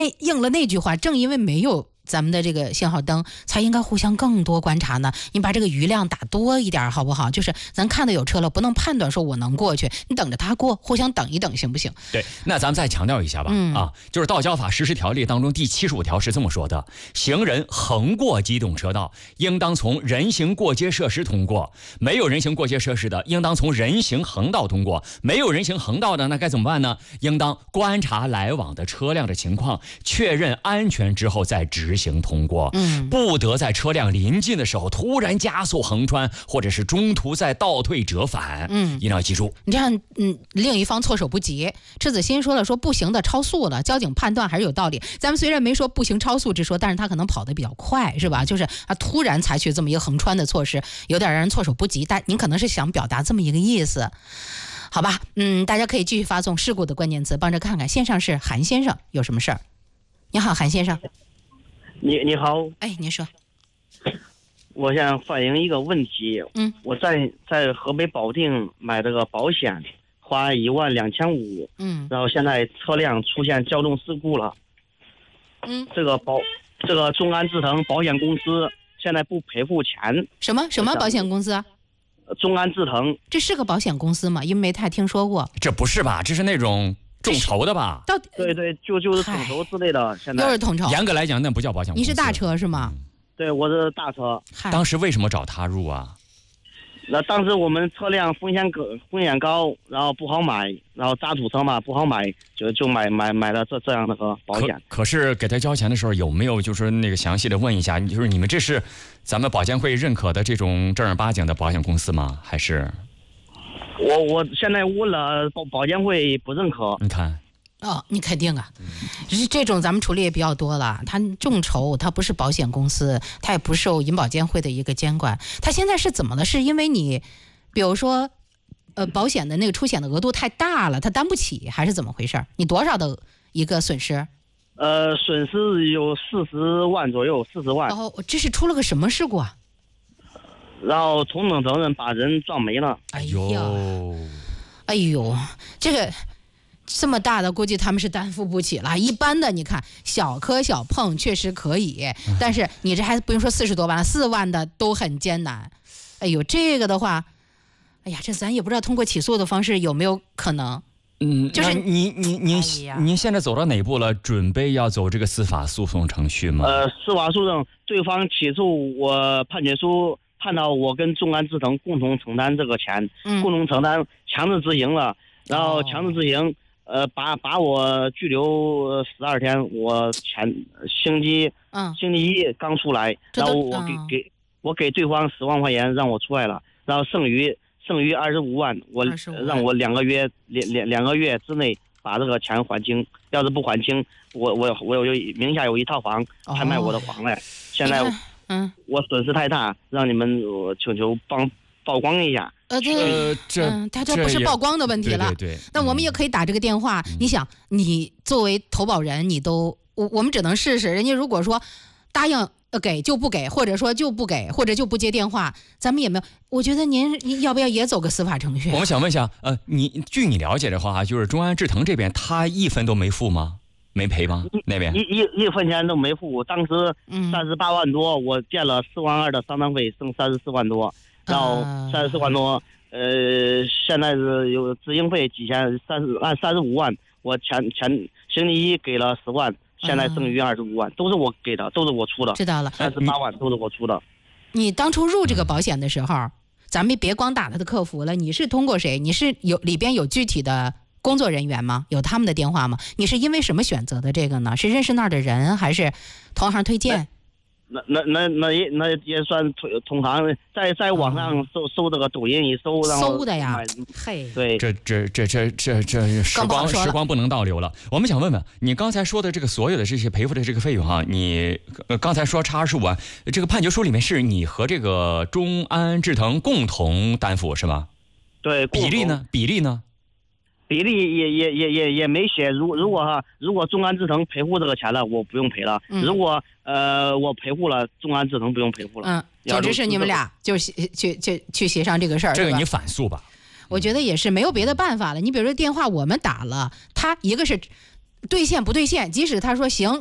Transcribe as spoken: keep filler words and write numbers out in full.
应了那句话，正因为没有咱们的这个信号灯，才应该互相更多观察呢。你把这个余量打多一点好不好？就是咱看到有车了，不能判断说我能过去，你等着他过，互相等一等行不行？ 对，那咱们再强调一下吧。嗯、啊，就是道交法实施条例当中第七十五条是这么说的：行人横过机动车道，应当从人行过街设施通过；没有人行过街设施的，应当从人行横道通过；没有人行横道的，那该怎么办呢？应当观察来往的车辆的情况，确认安全之后再直行通过。嗯，不得在车辆临近的时候突然加速横穿，或者是中途再倒退折返。嗯，一定要记住。 你这样，嗯，另一方措手不及。赤子心说了，说步行的超速了，交警判断还是有道理。咱们虽然没说步行超速之说，但是他可能跑得比较快，是吧？就是他突然采取这么一个横穿的措施，有点让人措手不及。但您可能是想表达这么一个意思，好吧？嗯，大家可以继续发送事故的关键词，帮着看看。线上是韩先生，有什么事儿？你好，韩先生。 你你好， 哎，您说。 我想反映一个问题。 嗯， 我在在河北保定买这个保险，花一万两千五。嗯，然后现在车辆出现交通事故了。嗯，这个保这个众安智腾保险公司现在不赔付钱。 什么什么保险公司啊？ 众安智腾。 这是个保险公司吗？因为没太听说过。 这不是吧？这是那种众筹的吧？ 到底对对，就就是统筹之类的。现在又是统筹。 严格来讲，那不叫保险公司。 你是大车是吗？ 嗯、对，我是大车。 当时为什么找他入啊？ 那当时我们车辆风险高，风险高，然后不好买，然后渣土车嘛不好买，就就买买买了这这样的个保险。 可可是给他交钱的时候，有没有就是那个详细的问一下？就是你们这是咱们保监会认可的这种正儿八经的保险公司吗？还是？ 我我现在问了保保监会不认可。 你看。 哦，你肯定啊，就是这种咱们处理也比较多了。它众筹，它不是保险公司，它也不受银保监会的一个监管。它现在是怎么了？是因为你，比如说，呃，保险的那个出险的额度太大了，它担不起，还是怎么回事？你多少的一个损失？ 呃，损失有四十万左右，四十万。 然后这是出了个什么事故啊？ 然后同等责任把人撞没了。 哎呦，哎呦，这个。这么大的估计他们是担负不起了，一般的你看小磕小碰确实可以，但是你这还不用说四十多万，四万的都很艰难。哎呦，这个的话，哎呀，这咱也不知道通过起诉的方式有没有可能。 嗯， 就是您您您您现在走到哪步了？准备要走这个司法诉讼程序吗？ 呃，司法诉讼，对方起诉我判决书判到我跟众安智腾共同承担这个钱，嗯、共同承担强制执行了，然后强制执行。哦呃，把把我拘留十二天，我前星期嗯星期一刚出来，然后我给、嗯、给我给对方十万块钱让我出来了，然后剩余剩余二十五万，我让我两个月两两两个月之内把这个钱还清，要是不还清，我我我有名下有一套房，拍卖我的房嘞，哦、现在嗯我损失太大，让你们我求求帮曝光一下。 呃，这这嗯，他这不是曝光的问题了。 对对对。 那我们也可以打这个电话。嗯、你想，你作为投保人，你都我我们只能试试。人家如果说答应呃给就不给，或者说就不给，或者就不接电话，咱们也没有。我觉得您要不要也走个司法程序？ 我们想问一下，呃，你据你了解的话，就是众安智腾这边他一分都没付吗？没赔吗？那边一一一分钱都没付。当时三十八万多，嗯、我垫了四万二的丧葬费，剩三十四万多。然后三十四万多，呃，现在是有执行费几千，三十按三十五万，我前前星期一给了十万，现在剩余二十五万，都是我给的，都是我出的。 知道了， 三十八万都是我出的。 你当初入这个保险的时候，咱们别光打他的客服了，你是通过谁？你是有里边有具体的工作人员吗？有他们的电话吗？你是因为什么选择的这个呢？是认识那儿的人，还是同行推荐？ 那那那那也那也算同行，在在网上搜搜这个抖音一搜，然后搜的呀，嘿， 对， 这这这这这这时光时光不能倒流了。我们想问问你刚才说的这个所有的这些赔付的这个费用哈，你刚才说差二十五万，这个判决书里面是你和这个众安智腾共同担负是吗？ 对， 比例呢？比例呢？ 比例也也也也也没写，如如果哈，如果众安智腾赔付这个钱了，我不用赔了。嗯、如果呃我赔付了，众安智腾不用赔付了。 嗯，总之是你们俩就去去去协商这个事儿。 这个你反诉吧。 我觉得也是没有别的办法了。你比如说电话我们打了，他一个是兑现不兑现，即使他说行。